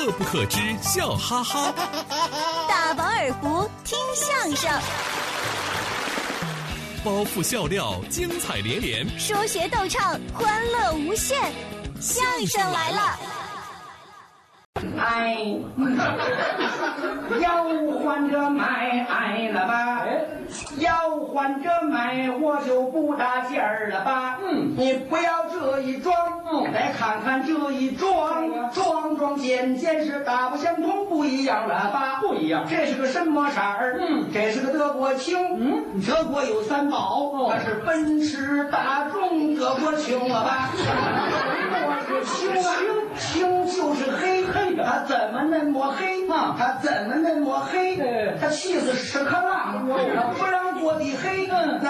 乐不可支，笑哈哈。 大饱耳福，听相声。 包袱笑料，精彩连连； 说学逗唱，欢乐无限。相声来了！ 哎，要换着买了吧？要换着买，我就不搭劲儿了吧？你不要这一装，来看看这一装，装件是大不相同，不一样了吧？不一样，这是个什么色儿？这是个德国青。德国有三宝，它是奔驰、大众、德国青了吧？青就是黑，它怎么那么黑？它怎么那么黑？它气死屎壳郎，不让过的黑。